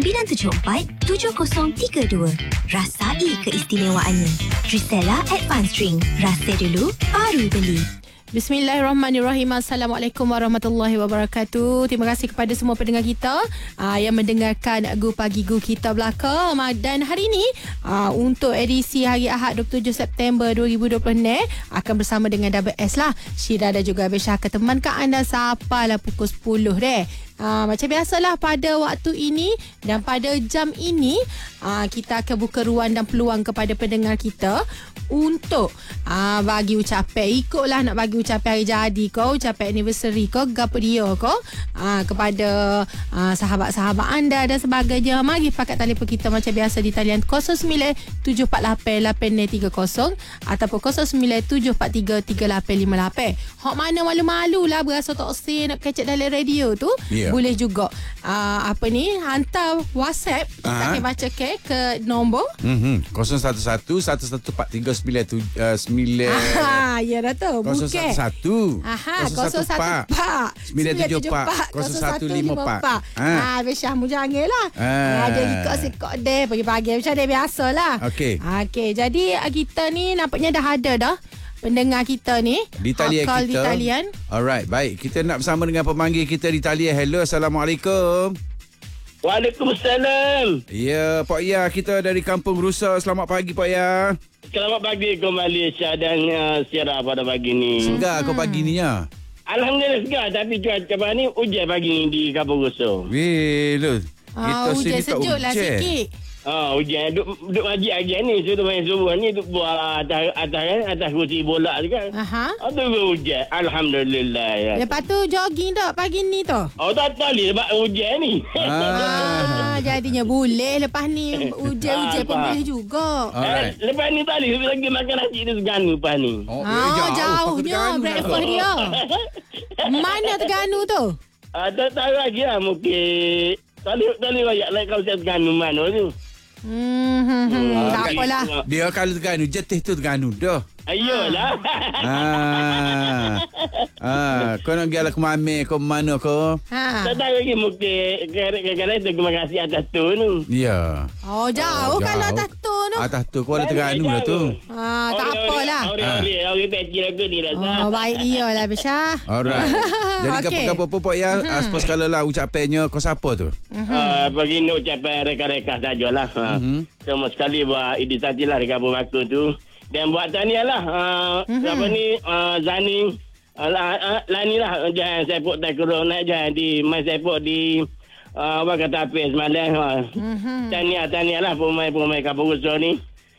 974 7032. Rasai keistimewaannya. Trisela Advanced Drink. Rasa dulu, baru beli. Bismillahirrahmanirrahim. Assalamualaikum warahmatullahi wabarakatuh. Terima kasih kepada semua pendengar kita yang mendengarkan Gu Pagi Gu kita belaka. Dan hari ini untuk edisi hari Ahad 27 September 2020 ni akan bersama dengan WS lah, Syira dan juga Besha akan temankan anda sampailah pukul 10 deh. Macam biasalah pada waktu ini dan pada jam ini kita akan buka ruang dan peluang kepada pendengar kita untuk bagi ucapan. Ikutlah nak bagi ucapan hari jadi kau, ucapan anniversary kau, gapo dia kau kepada sahabat-sahabat anda dan sebagainya. Mari pakat telefon kita macam biasa di talian 0977488030 ataupun 0977433858. Hok mana malu-malu lah berasa tak say nak kecek dalam radio tu, boleh juga hantar WhatsApp. Kita akan baca ke nombor 011-1143-999. Ya dah tu. 011-014-974-014. Besha mu jangan lah. Dia ikut-ikut dia pagi-pagi macam dia biasalah. Okey, jadi kita ni nampaknya dah ada dah pendengar kita ni di talian kita. Di talian. Alright, baik. Kita nak bersama dengan pemanggil kita di talian. Hello, Assalamualaikum. Waalaikumsalam. Ya, Pak Ya, kita dari Kampung Rusa. Selamat pagi, Pak Ya. Selamat pagi kembali Syah dan Syirah pada pagi ni. Segar kau pagi ni ya? Alhamdulillah segar, tapi cuaca ni hujan pagi ni di Kampung Rusa. Weh, kita hujan sini tak sejuk lah hujan. sikit. Hujan duduk majlis lagi ni, sudah main subuh ni duduk buat atas kursi bola tu kan. Aduh hujan, alhamdulillah ya. Lepas tu jogging tak pagi ni tu? Tak boleh sebab hujan ni. Jadinya boleh lepas ni hujan-hujan pun boleh juga. Lepas ni tak boleh lagi makan nasi tu Terengganu lepas ni. Jauhnya breakfast dia. Mana Terengganu tu? Tak tahu lagi lah, mungkin tak boleh rakyat like kawasan Terengganu mana tu. Tak apalah. Dia kalau Terengganu, jetih tu Terengganu dah. Ayolah. Kau nak pergi ke Mame, kau mana kau? Tak tahu lagi, mungkin kadang-kadang terima kasih atas tu. Ya. Jauh kalau atas tu. Atas tu, kau ada Terengganu lah tu. Tak apalah. Orang peci lagu ni dah. Baik dia lah Besha. Alright. Jadi apa Pak Ya, suppose kalau lah ucapannya kau siapa tu? Bagi nak ucapan reka-reka sajalah. Semua sekali buat inisiatif lah dekat Bumaku tu. Dan buat tahniah lah. Zani Lani lah. Jangan sepuk tak kurang nak. Jangan main sepuk di apa kata apa semalam. Tahniah lah pemain Kampung Rusa ni.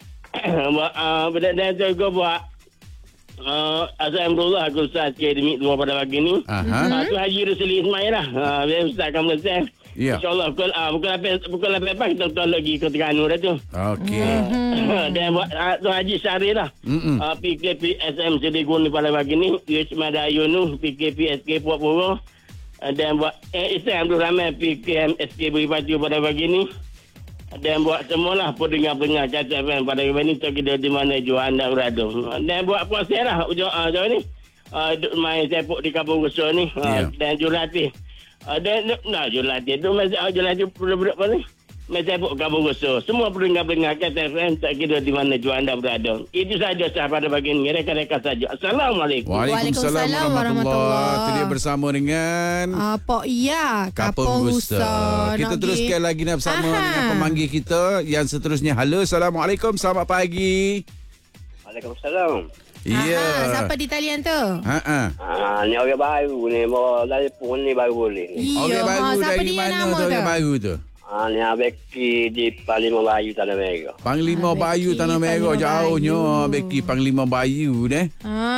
Dan juga buat Alhamdulillah aku Ustaz Akademik dua pada pagi ni. Tu Haji Rusli Ismail lah. Ustaz kamu Ustaz. InsyaAllah pukul 8 kita betul lagi ke Terengganu dah tu. Okey. Dan buat tu Haji Syarif lah. PKP SM Sedegun ni pada pagi ni. UH Madayu nu PKP SK Puak Pura. Dan buat Islam Abdul Rahman PKM SK Beripatu pada pagi ni. Dan buat semualah pendengar-pendengar Cata FM pada pagi ni. Kita di mana jua anda berada. Dan buat puasa lah jauh ni. Main sepuk di Kampung Rusa ni. Dan Juratih. Julatih tu Julatih budak-budak apa ni? Macam sepuk Kampung Rusa. Semua pendengar-pendengar Cata FM tak kira di mana jua anda berada. Itu saja sah pada pagi ni. Reka-reka saja. Assalamualaikum. Waalaikumsalam warahmatullahi. Kita bersama dengan Pak Ya, Kampung Rusa. Kita teruskan lagi nak bersama dengan pemanggil kita yang seterusnya. Halo, Assalamualaikum. Selamat pagi. Waalaikumsalam. Ya. Siapa di talian tu? Ni orang baru ni. Bawa telefon ni baru boleh ni. Orang baru dari mana tu orang baru tu? Ni Becky di Panglima Bayu Tanah Merah. Panglima Bayu Tanah Merah jauhnya. Becky Panglima Bayu deh.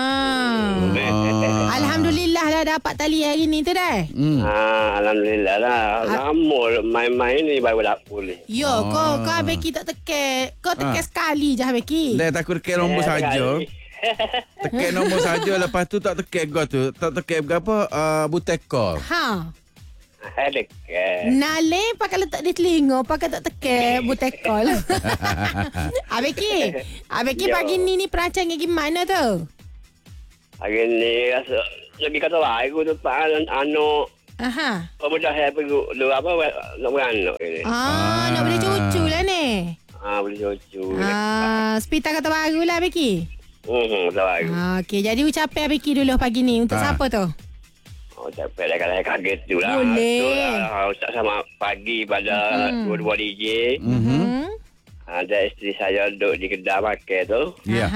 Alhamdulillah dah dapat tali hari ni tu dah. Alhamdulillah lah. Lama main-main ni baru tak boleh. Kau Becky tak tekan. Kau tekan sekali je Becky. Dah takut tekan nombor saja. Tekan nombor saja, lepas tu tak tekan kau tu. Tak tekan berapa butek call. Nalem pakai letak di telinga, pakai tak tekan butekol. Becky pagi ni perancang gimana tu? Hari ni rasa lagi kata baik tu Pak Aha. Mudah saya pergi lu apa nak beranak ni. Nak boleh cucu lah ni. Boleh cucu. Hospital kata baru lah Becky. Baru. Okey, jadi ucapan Becky dulu pagi ni untuk siapa tu? Ucapan dah kalau kaget tu lah. Boleh. Ucap sama pagi pada dua-dua DJ. Ada isteri saya duduk di kedai makan tu. Ya.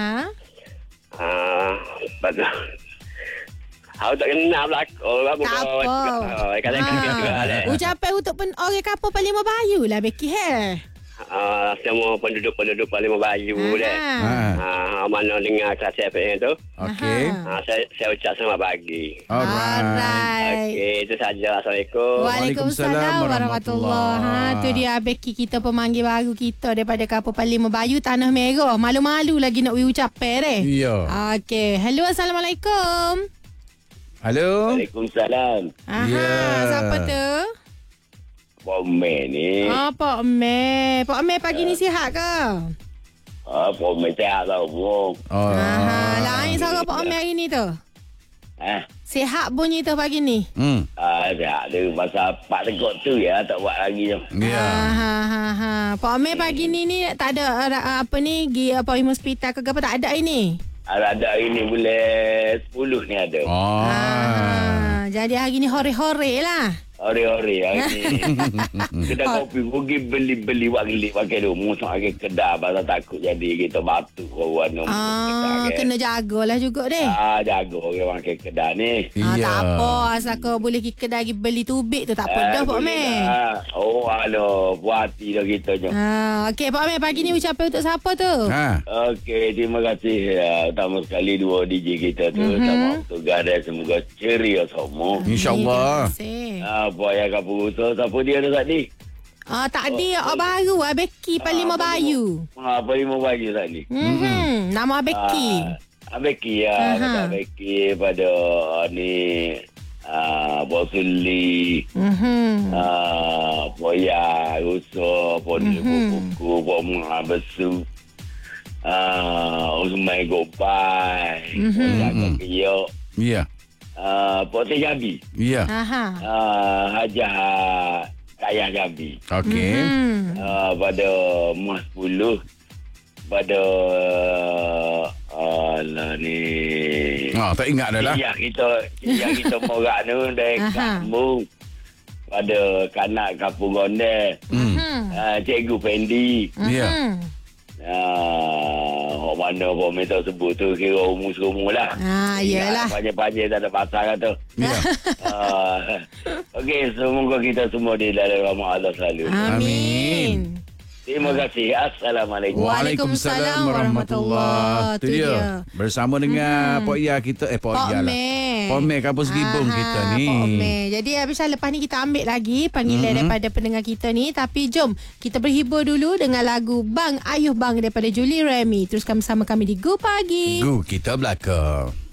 Lepas tu aku tak kenal belakang. Tak apa. Kaget juga. Ucapan untuk orang kapal Palembang Bayu lah Becky. Semua penduduk Palembang Bayu deh. Mana dengar kelas FM tu. Okey. Saya ucap selamat pagi. Alright. Okey, itu saja. Assalamualaikum. Waalaikumsalam warahmatullahi. Tu dia Becky kita pemanggil baru kita daripada kapal Palembang Bayu Tanah Merah. Malu-malu lagi nak ucapan Ya. Okey. Hello, assalamualaikum. Halo. Waalaikumsalam. Siapa tu? Pak Meh ni. Pak Meh. Pak Meh pagi ni sihat ke? Pak Meh sihat tau, bro. Lain suara Pak Meh hari ni tu. Sihat bunyi tu pagi ni. Sihat tu. Pasal Pak Tegok tu ya, tak buat lagi tu. Ya. Pak Meh pagi ni tak ada apa ni, pergi hospital ke apa, tak ada ini. Ada ini bulan 10 ni ada. Jadi hari ni hore-hore lah. Hari-hari hari ni. Kedai kopi pergi beli buat gelik pakai tu. Musuh lagi kedai pasal takut jadi kita batuk kawan. Kena jagalah juga deh. Jaga orang pakai kedai ni. Tak apa, asal kau boleh pergi kedai beli tubik tu tak apa dah Pak Meh. Alah, puas hati dah kita je. Okey Pak Meh, pagi ni ucapan untuk siapa tu? Okey, terima kasih utama sekali dua DJ kita tu. Sama tugas dia, semoga ceria semua. InsyaAllah. Buat yang kapal usaha. Siapa dia tu tadi? Tadi baru Becky Palembang Bayu. Palembang Bayu tadi. Nama Becky. Becky ya. Becky pada ni Bos Suli. Poya usaha. Buku. Buat besu. Usmai Gopai. Jaga Kiyok. Ya. Pote Jambi. Ya. Hajah Kayah Jambi. Okey. Pada Mas 10 pada ni. Tak ingat dah lah. Yang kita morak tu dari kampung. Pada kanak Kapung Gondel. Cikgu Fendi. Ya. Mana komentar sebut tu kira umur lah. Yalah. Panjang-panjang tak ada pasal kata. Ya. Okey, semoga kita semua di dalam rahmat Allah selalu. Amin. Terima kasih. Assalamualaikum. Waalaikumsalam warahmatullahi. Itu dia. Bersama dengan Pak Ia kita. Pak Meh Kampus Gibung kita ni. Pak Meh. Jadi habis lepas ni kita ambil lagi panggilan daripada pendengar kita ni. Tapi jom kita berhibur dulu dengan lagu Bang Ayuh Bang daripada Julie Remy. Teruskan bersama kami di Go Pagi. Go kita belakang.